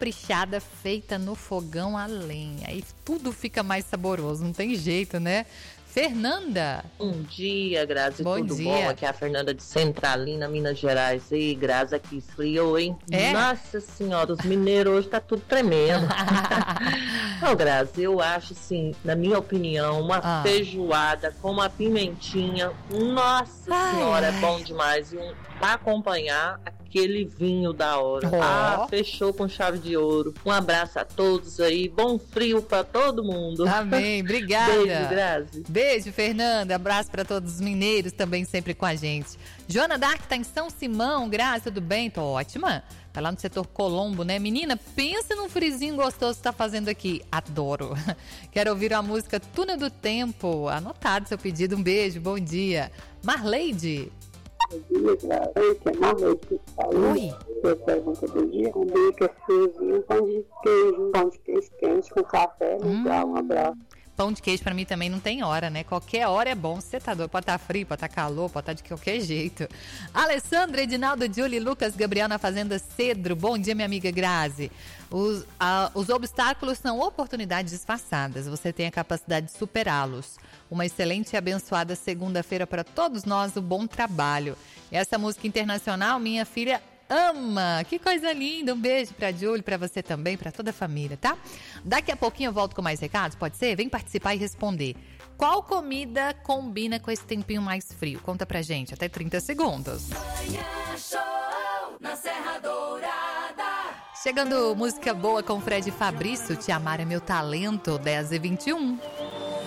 caprichada feita no fogão a lenha. Aí tudo fica mais saboroso, não tem jeito, né? Fernanda. Bom dia, Grazi, Bom tudo dia. bom? Aqui é a Fernanda de Centralina, Minas Gerais. E Grazi, aqui esfriou, hein? É? Nossa senhora, os mineiros hoje tá tudo tremendo. Não, Grazi, eu acho assim, na minha opinião, uma feijoada com uma pimentinha, nossa senhora, é bom demais. E pra acompanhar, aquele vinho da hora. Fechou com chave de ouro. Um abraço a todos aí, bom frio pra todo mundo. Amém, obrigada. Beijo, Grazi. Beijo, Fernanda. Abraço para todos os mineiros também sempre com a gente. Joana Dark tá em São Simão. Grazi, tudo bem? Tô ótima. Tá lá no setor Colombo, né? Menina, pensa num frizinho gostoso que tá fazendo aqui. Adoro. Quero ouvir a música Túnel do Tempo. Anotado seu pedido. Um beijo, bom dia. Marleide. Bom dia, Grazi. Que é Marleide que está aí. Oi. Eu pergunto do dia. Um bico, friozinho, pão de queijo quente com café. Um abraço. Pão de queijo pra mim também não tem hora, né? Qualquer hora é bom. Você tá doido, pode estar frio, pode estar calor, pode estar de qualquer jeito. Alessandra, Edinaldo, Julie, Lucas, Gabriel na Fazenda Cedro. Bom dia, minha amiga Grazi. Os obstáculos são oportunidades disfarçadas. Você tem a capacidade de superá-los. Uma excelente e abençoada segunda-feira para todos nós. Um bom trabalho. Essa música internacional, minha filha ama. Que coisa linda. Um beijo pra Julie, pra você também, pra toda a família, tá? Daqui a pouquinho eu volto com mais recados, pode ser? Vem participar e responder. Qual comida combina com esse tempinho mais frio? Conta pra gente, até 30 segundos. Manhã Show na Serra Dourada. Chegando música boa com Fred Fabrício, Te Amar é Meu Talento, 10h21.